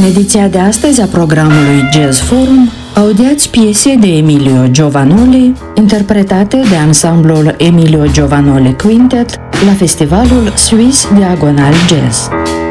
ediția de astăzi a programului Jazz Forum audiați piese de Emilio Giovannoli, interpretate de ansamblul Emilio Giovannoli Quintet la festivalul Swiss Diagonal Jazz.